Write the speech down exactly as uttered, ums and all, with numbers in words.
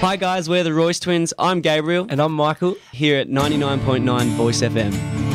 Hi guys, we're the Royce Twins. I'm Gabriel. And I'm Michael. Here at ninety-nine point nine Voice F M.